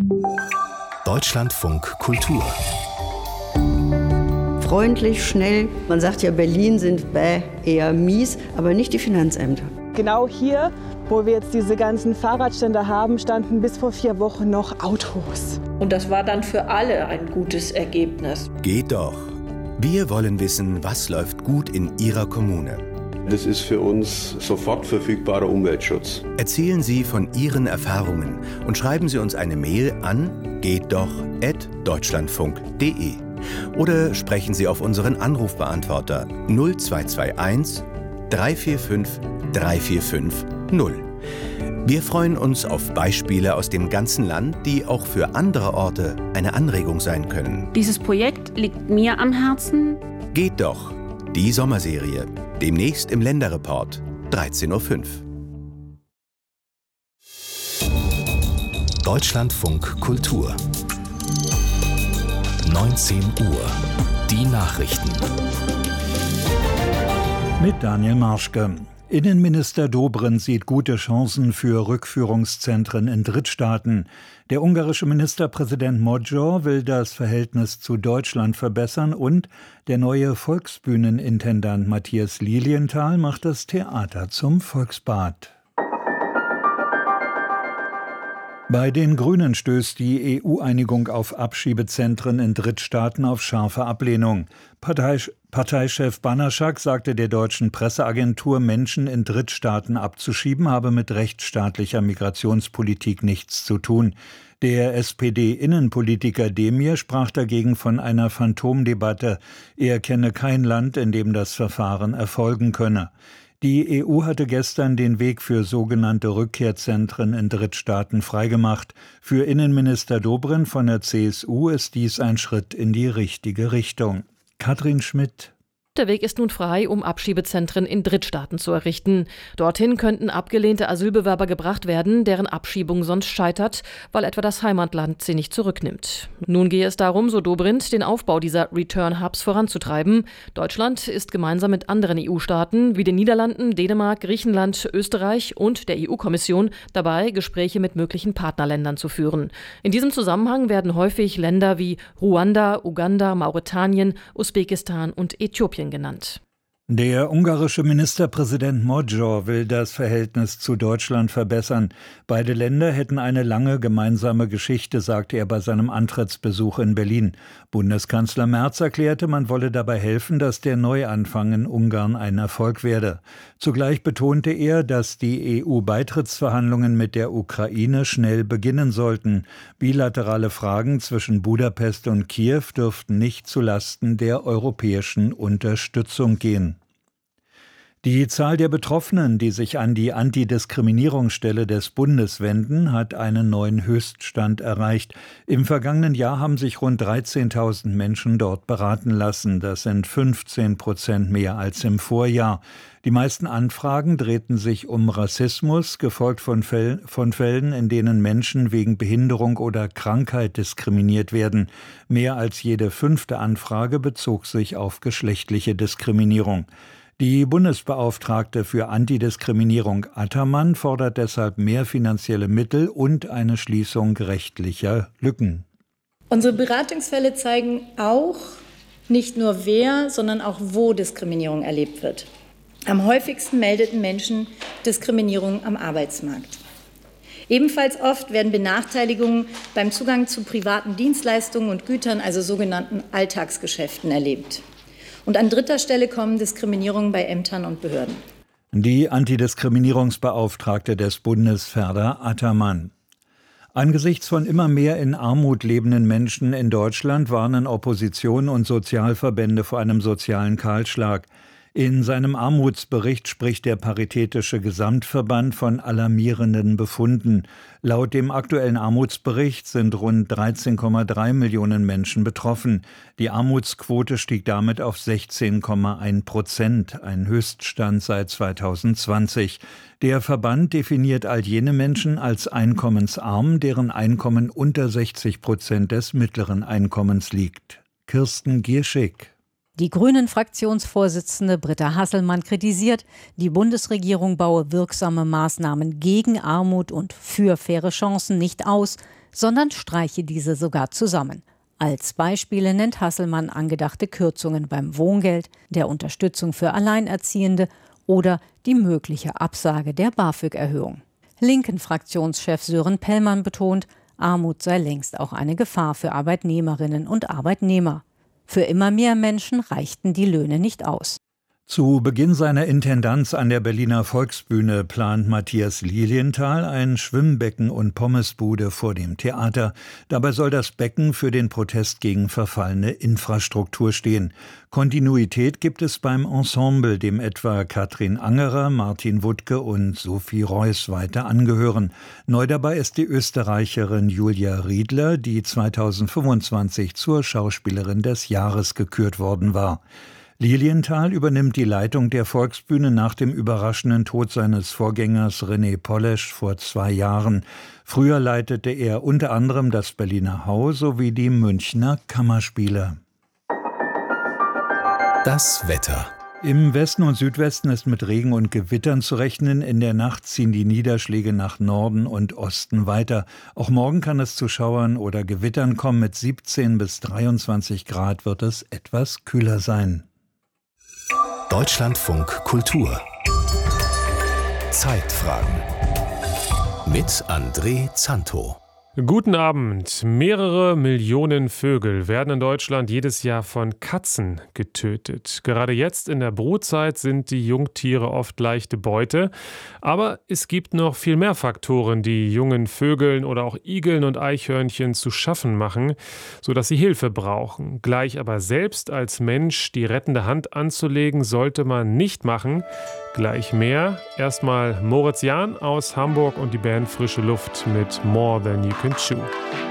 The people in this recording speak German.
Deutschlandfunk Kultur. Freundlich, schnell. Man sagt ja, Berlin sind eher mies, aber nicht die Finanzämter. Genau hier, wo wir jetzt diese ganzen Fahrradstände haben, standen bis vor 4 Wochen noch Autos. Und das war dann für alle ein gutes Ergebnis. Geht doch. Wir wollen wissen, was läuft gut in Ihrer Kommune. Das ist für uns sofort verfügbarer Umweltschutz. Erzählen Sie von Ihren Erfahrungen und schreiben Sie uns eine Mail an gehtdoch@deutschlandfunk.de oder sprechen Sie auf unseren Anrufbeantworter 0221 345 3450. Wir freuen uns auf Beispiele aus dem ganzen Land, die auch für andere Orte eine Anregung sein können. Dieses Projekt liegt mir am Herzen. Geht doch, die Sommerserie. Demnächst im Länderreport, 13:05 Uhr. Deutschlandfunk Kultur. 19 Uhr. Die Nachrichten. Mit Daniel Marschke. Innenminister Dobrindt sieht gute Chancen für Rückführungszentren in Drittstaaten. Der ungarische Ministerpräsident Magyar will das Verhältnis zu Deutschland verbessern und der neue Volksbühnenintendant Matthias Lilienthal macht das Theater zum Volksbad. Bei den Grünen stößt die EU-Einigung auf Abschiebezentren in Drittstaaten auf scharfe Ablehnung. Parteichef Banaschak sagte der deutschen Presseagentur, Menschen in Drittstaaten abzuschieben, habe mit rechtsstaatlicher Migrationspolitik nichts zu tun. Der SPD-Innenpolitiker Demir sprach dagegen von einer Phantomdebatte. Er kenne kein Land, in dem das Verfahren erfolgen könne. Die EU hatte gestern den Weg für sogenannte Rückkehrzentren in Drittstaaten freigemacht. Für Innenminister Dobrindt von der CSU ist dies ein Schritt in die richtige Richtung. Katrin Schmidt. Der Weg ist nun frei, um Abschiebezentren in Drittstaaten zu errichten. Dorthin könnten abgelehnte Asylbewerber gebracht werden, deren Abschiebung sonst scheitert, weil etwa das Heimatland sie nicht zurücknimmt. Nun gehe es darum, so Dobrindt, den Aufbau dieser Return-Hubs voranzutreiben. Deutschland ist gemeinsam mit anderen EU-Staaten wie den Niederlanden, Dänemark, Griechenland, Österreich und der EU-Kommission dabei, Gespräche mit möglichen Partnerländern zu führen. In diesem Zusammenhang werden häufig Länder wie Ruanda, Uganda, Mauretanien, Usbekistan und Äthiopien genannt. Der ungarische Ministerpräsident Magyar will das Verhältnis zu Deutschland verbessern. Beide Länder hätten eine lange gemeinsame Geschichte, sagte er bei seinem Antrittsbesuch in Berlin. Bundeskanzler Merz erklärte, man wolle dabei helfen, dass der Neuanfang in Ungarn ein Erfolg werde. Zugleich betonte er, dass die EU-Beitrittsverhandlungen mit der Ukraine schnell beginnen sollten. Bilaterale Fragen zwischen Budapest und Kiew dürften nicht zulasten der europäischen Unterstützung gehen. Die Zahl der Betroffenen, die sich an die Antidiskriminierungsstelle des Bundes wenden, hat einen neuen Höchststand erreicht. Im vergangenen Jahr haben sich rund 13.000 Menschen dort beraten lassen. Das sind 15% mehr als im Vorjahr. Die meisten Anfragen drehten sich um Rassismus, gefolgt von Fällen, in denen Menschen wegen Behinderung oder Krankheit diskriminiert werden. Mehr als jede 5. Anfrage bezog sich auf geschlechtliche Diskriminierung. Die Bundesbeauftragte für Antidiskriminierung Attermann fordert deshalb mehr finanzielle Mittel und eine Schließung rechtlicher Lücken. Unsere Beratungsfälle zeigen auch nicht nur wer, sondern auch wo Diskriminierung erlebt wird. Am häufigsten meldeten Menschen Diskriminierung am Arbeitsmarkt. Ebenfalls oft werden Benachteiligungen beim Zugang zu privaten Dienstleistungen und Gütern, also sogenannten Alltagsgeschäften, erlebt. Und an dritter Stelle kommen Diskriminierungen bei Ämtern und Behörden. Die Antidiskriminierungsbeauftragte des Bundes Ferda Attermann. Angesichts von immer mehr in Armut lebenden Menschen in Deutschland warnen Opposition und Sozialverbände vor einem sozialen Kahlschlag. In seinem Armutsbericht spricht der Paritätische Gesamtverband von alarmierenden Befunden. Laut dem aktuellen Armutsbericht sind rund 13,3 Millionen Menschen betroffen. Die Armutsquote stieg damit auf 16,1%, ein Höchststand seit 2020. Der Verband definiert all jene Menschen als einkommensarm, deren Einkommen unter 60% des mittleren Einkommens liegt. Kirsten Gierschig. Die Grünen-Fraktionsvorsitzende Britta Hasselmann kritisiert, die Bundesregierung baue wirksame Maßnahmen gegen Armut und für faire Chancen nicht aus, sondern streiche diese sogar zusammen. Als Beispiele nennt Hasselmann angedachte Kürzungen beim Wohngeld, der Unterstützung für Alleinerziehende oder die mögliche Absage der BAföG-Erhöhung. Linken-Fraktionschef Sören Pellmann betont, Armut sei längst auch eine Gefahr für Arbeitnehmerinnen und Arbeitnehmer. Für immer mehr Menschen reichten die Löhne nicht aus. Zu Beginn seiner Intendanz an der Berliner Volksbühne plant Matthias Lilienthal ein Schwimmbecken und Pommesbude vor dem Theater. Dabei soll das Becken für den Protest gegen verfallene Infrastruktur stehen. Kontinuität gibt es beim Ensemble, dem etwa Katrin Angerer, Martin Wuttke und Sophie Reuss weiter angehören. Neu dabei ist die Österreicherin Julia Riedler, die 2025 zur Schauspielerin des Jahres gekürt worden war. Lilienthal übernimmt die Leitung der Volksbühne nach dem überraschenden Tod seines Vorgängers René Polesch vor 2 Jahren. Früher leitete er unter anderem das Berliner Hau sowie die Münchner Kammerspiele. Das Wetter. Im Westen und Südwesten ist mit Regen und Gewittern zu rechnen. In der Nacht ziehen die Niederschläge nach Norden und Osten weiter. Auch morgen kann es zu Schauern oder Gewittern kommen. Mit 17 bis 23 Grad wird es etwas kühler sein. Deutschlandfunk Kultur. Zeitfragen. Mit André Zanto. Guten Abend. Mehrere Millionen Vögel werden in Deutschland jedes Jahr von Katzen getötet. Gerade jetzt in der Brutzeit sind die Jungtiere oft leichte Beute. Aber es gibt noch viel mehr Faktoren, die jungen Vögeln oder auch Igeln und Eichhörnchen zu schaffen machen, sodass sie Hilfe brauchen. Gleich aber selbst als Mensch die rettende Hand anzulegen, sollte man nicht machen. Gleich mehr. Erstmal Moritz Jahn aus Hamburg und die Band Frische Luft mit More Than You Can Chew.